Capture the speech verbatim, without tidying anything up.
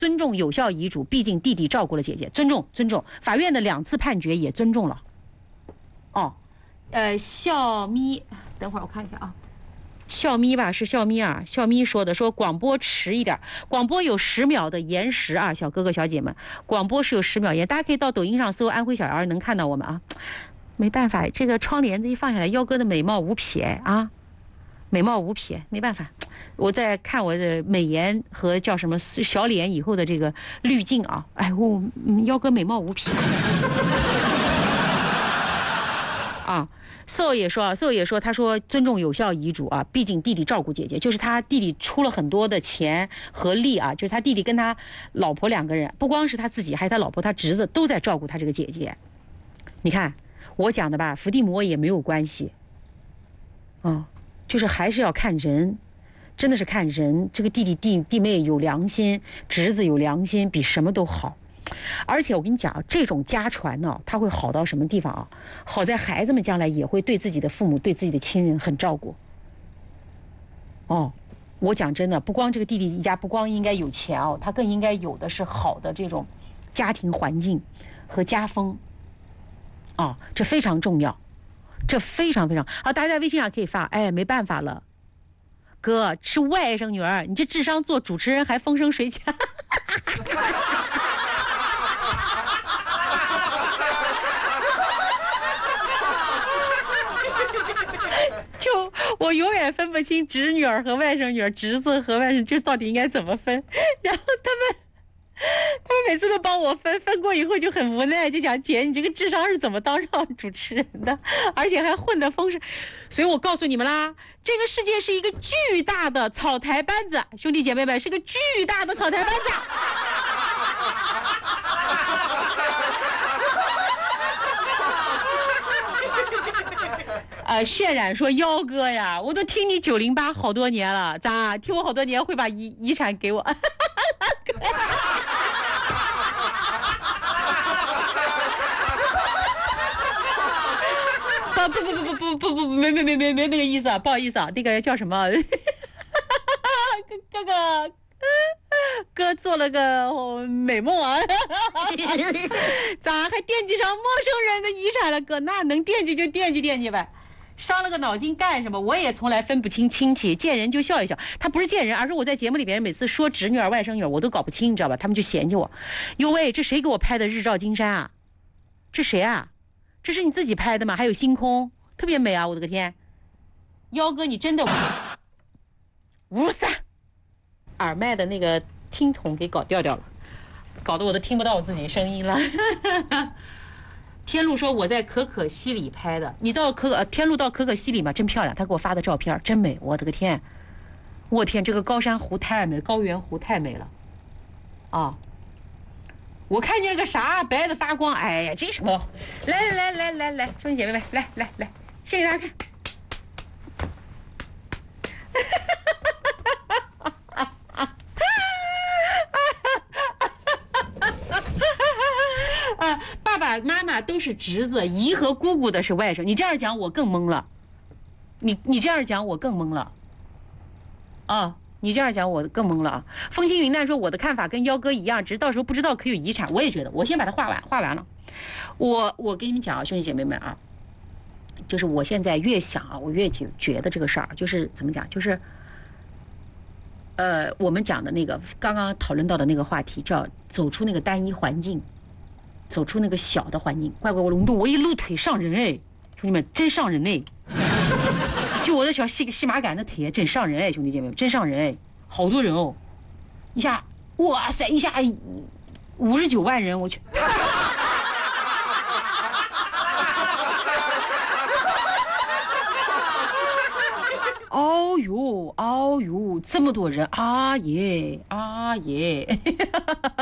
尊重有效遗嘱，毕竟弟弟照顾了姐姐，尊重尊重。法院的两次判决也尊重了。哦，呃，笑咪，等会儿我看一下啊。笑咪吧，是笑咪啊，笑咪说的，说广播迟一点，广播有十秒的延时啊，小哥哥小姐们，广播是有十秒延，大家可以到抖音上搜安徽小姚能看到我们啊。没办法，这个窗帘子一放下来，幺哥的美貌无匹啊，美貌无匹，没办法。我在看我的美颜和叫什么小脸以后的这个滤镜啊，哎，我幺哥美貌无匹啊。寿也说，寿也说，他说尊重有效遗嘱啊，毕竟弟弟照顾姐姐，就是他弟弟出了很多的钱和力啊，就是他弟弟跟他老婆两个人，不光是他自己，还有他老婆、他侄子都在照顾他这个姐姐。你看我讲的吧，伏地魔也没有关系啊，就是还是要看人，真的是看人。这个弟弟弟弟妹有良心，侄子有良心，比什么都好。而且我跟你讲，这种家传呢，它会好到什么地方啊？好在孩子们将来也会对自己的父母、对自己的亲人很照顾。哦，我讲真的，不光这个弟弟一家不光应该有钱哦，他更应该有的是好的这种家庭环境和家风。哦，这非常重要，这非常非常好。大家在微信上可以发，哎，没办法了，哥是外甥女儿，你这智商做主持人还风生水起。就我永远分不清侄女儿和外甥女儿，侄子和外甥，就到底应该怎么分。然后他们，他们每次都帮我分，分过以后就很无奈，就讲姐，你这个智商是怎么当上主持人的，而且还混得风生。所以我告诉你们啦，这个世界是一个巨大的草台班子，兄弟姐妹们，是个巨大的草台班子。呃，渲染说幺哥呀，我都听你九零八好多年了，咋听我好多年会把遗遗产给我？不不不不不不不，没没没没没那个意思啊，不好意思啊，那个叫什么？哥哥哥做了个美梦啊，咋还惦记上陌生人的遗产了？哥，那能惦记就惦记惦记呗。伤了个脑筋干什么？我也从来分不清亲戚，见人就笑一笑。他不是见人，而是我在节目里边每次说侄女儿、外甥女儿，我都搞不清，你知道吧？他们就嫌弃我。哟喂，这谁给我拍的日照金山啊？这谁啊？这是你自己拍的吗？还有星空，特别美啊！我的个天，幺哥你真的五三，耳麦的那个听筒给搞掉掉了，搞得我都听不到我自己声音了。天路说我在可可西里拍的，你到可可天路到可可西里嘛，真漂亮，他给我发的照片真美，我的个天，我天，这个高山湖太美，高原湖太美了，啊，我看见了个啥白的发光，哎呀，这什么？来来来来来来，兄弟姐妹们，来来来，谢谢大家看。啊，爸爸妈妈都是侄子，姨和姑姑的是外甥。你这样讲我更懵了，你你这样讲我更懵了，啊，你这样讲我更懵了啊！风轻云淡说我的看法跟幺哥一样，只是到时候不知道可有遗产。我也觉得，我先把它画完，画完了。我我跟你们讲啊，兄弟姐妹们啊，就是我现在越想啊，我越觉得这个事儿就是怎么讲，就是。呃，我们讲的那个刚刚讨论到的那个话题，叫走出那个单一环境，走出那个小的环境。怪怪我隆咚，我一露腿上人哎，兄弟们真上人哎！就我的小细细麻杆的腿真上人哎，兄弟姐妹们真上人哎，好多人哦，一下哇塞，一下五十九万人，我去！哦呦，哦呦，这么多人啊耶啊耶！